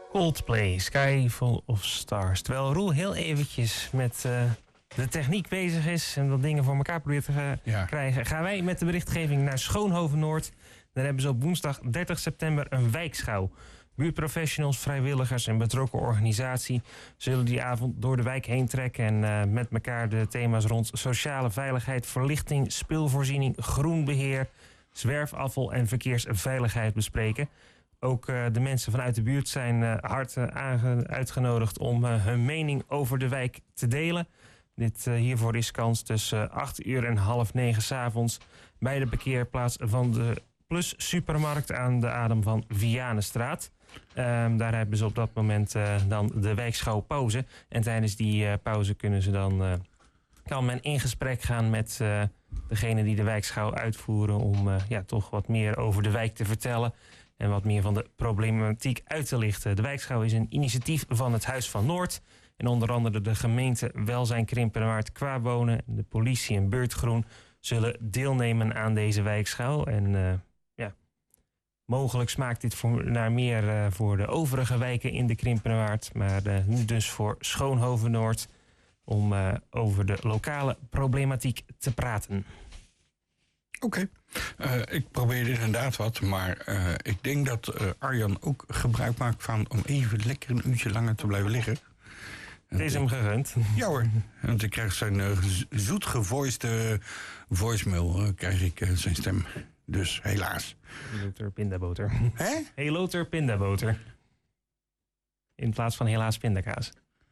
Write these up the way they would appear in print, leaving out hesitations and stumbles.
Coldplay, Sky Full of Stars. Terwijl Roel heel eventjes met de techniek bezig is en wat dingen voor elkaar probeert te krijgen, gaan wij met de berichtgeving naar Schoonhoven-Noord. Daar hebben ze op woensdag 30 september een wijkschouw. Buurtprofessionals, vrijwilligers en betrokken organisatie zullen die avond door de wijk heen trekken en met elkaar de thema's rond sociale veiligheid, verlichting, speelvoorziening, groenbeheer, zwerfafval en verkeersveiligheid bespreken. Ook de mensen vanuit de buurt zijn uitgenodigd om hun mening over de wijk te delen. Hiervoor is kans tussen 8 uur en half 9 s'avonds bij de parkeerplaats van de Plus Supermarkt aan de adem van Vianenstraat. Daar hebben ze op dat moment dan de wijkschouw pauze. En tijdens die pauze kan men in gesprek gaan met degene die de wijkschouw uitvoeren om toch wat meer over de wijk te vertellen en wat meer van de problematiek uit te lichten. De wijkschouw is een initiatief van het Huis van Noord. En onder andere de gemeente Welzijn Krimpenerwaard, Qua Wonen, de politie en Beurtgroen zullen deelnemen aan deze wijkschouw. En mogelijk smaakt dit naar meer voor de overige wijken in de Krimpenerwaard. Maar nu dus voor Schoonhoven-Noord om over de lokale problematiek te praten. Oké. Ik probeer inderdaad wat, maar ik denk dat Arjan ook gebruik maakt van om even lekker een uurtje langer te blijven liggen. Het is hem gegund. Ja hoor, want ik krijg zijn zoetgevoiste voicemail, krijg ik zijn stem. Dus helaas. Heloter pindaboter. Hè? Heloter pindaboter. In plaats van helaas pindakaas.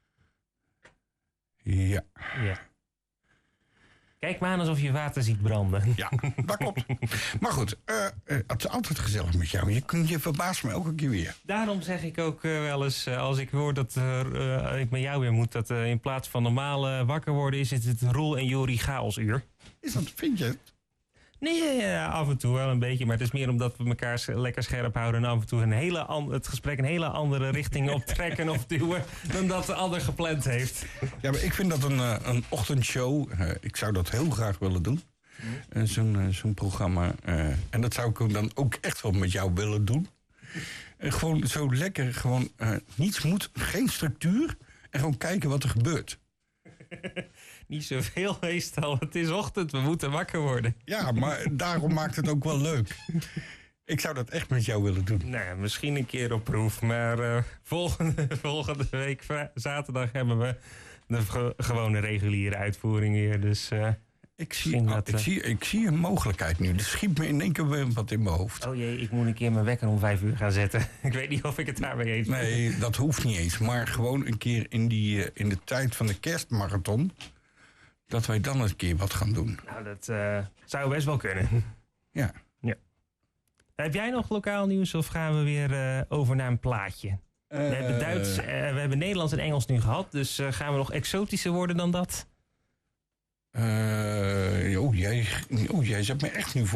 Ja. Kijk maar aan alsof je water ziet branden. Ja, dat klopt. Maar goed, het is altijd gezellig met jou. Je verbaast me elke keer weer. Daarom zeg ik ook wel eens, als ik hoor dat ik met jou weer moet, dat in plaats van normaal wakker worden is het Roel en Jori chaosuur. Is dat, vind je het? Nee, af en toe wel een beetje. Maar het is meer omdat we elkaar lekker scherp houden en af en toe het gesprek een hele andere richting optrekken of duwen dan dat de ander gepland heeft. Ja, maar ik vind dat een ochtendshow. Ik zou dat heel graag willen doen. Zo'n programma. En dat zou ik dan ook echt wel met jou willen doen. Gewoon zo lekker, niets moet, geen structuur. En gewoon kijken wat er gebeurt. Niet zoveel meestal. Het is ochtend, we moeten wakker worden. Ja, maar daarom maakt het ook wel leuk. Ik zou dat echt met jou willen doen. Nou, misschien een keer op proef. Maar volgende week zaterdag hebben we de gewone reguliere uitvoering weer. Dus ik zie een mogelijkheid nu. Er schiet me in één keer weer wat in mijn hoofd. Oh jee, ik moet een keer mijn wekker om 5 uur gaan zetten. Ik weet niet of ik het daarmee eens ben. Nee, dat hoeft niet eens. Maar gewoon een keer in de tijd van de kerstmarathon, dat wij dan een keer wat gaan doen. Nou, dat zou best wel kunnen. Ja. Heb jij nog lokaal nieuws of gaan we weer over naar een plaatje? We hebben Duits, we hebben Nederlands en Engels nu gehad. Dus gaan we nog exotischer worden dan dat? Jij zet me echt nu voor.